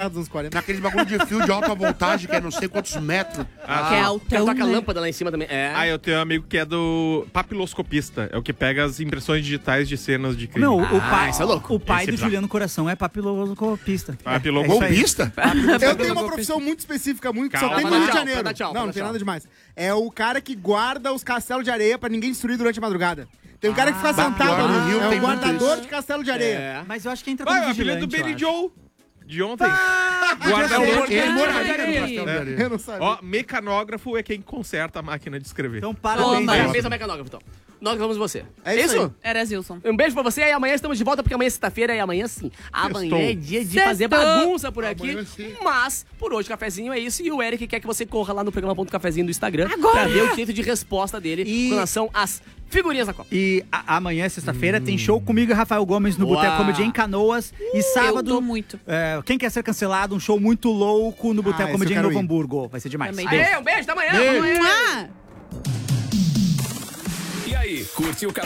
meados dos anos 40. Naqueles bagulho de fio de alta voltagem, que é não sei quantos metros. Que é altão, Toca a né? lâmpada lá em cima também. É. Eu tenho um amigo que é do papiloscopista. É o que pega as impressões digitais de cenas de crime. Não, o isso é louco. pai Esse do é brabo. Juliano Coração é papiloscopista. Golpista? Eu tenho uma profissão muito específica, muito que só Calma, tem no dá Rio de tchau, Janeiro. dá tchau, Não dá tem tchau. nada demais. É o cara que guarda os castelos de areia pra ninguém destruir durante a madrugada. Tem um cara que fica sentado pior, no Rio é tem o muito guardador isso. de castelo de areia. É. Mas eu acho que entra Vai, como o apelido do vigilante, Billy eu acho. Joe. De ontem. Ele Ele moraria no moraria. castelo de areia. Eu não sabia. Ó, mecanógrafo é quem conserta a máquina de escrever. Então, parabéns. Toma. Jefferson. Parabéns ao mecanógrafo, então. Nós vamos você. É isso aí. Era Zilson. Um beijo pra você e amanhã estamos de volta, porque amanhã é sexta-feira e amanhã sim. Amanhã Sextou. é dia de Sextou. fazer bagunça por aqui. Amanhã sim. Mas, por hoje, cafezinho é isso. E o Eric quer que você corra lá no programa.cafezinho do Instagram Agora! pra ver o jeito de resposta dele E- com relação às figurinhas da Copa. E amanhã, sexta-feira, tem show comigo e Rafael Gomes no Boa. Boteco Comedy em Canoas. E sábado, Eu tô muito. Quem quer ser cancelado, um show muito louco no Boteco esse Comedy eu em quero Novo ir. Hamburgo. Vai ser demais. Também. Aê, um beijo, até amanhã. Beijo. Amanhã. Mua! E aí, curtiu o café?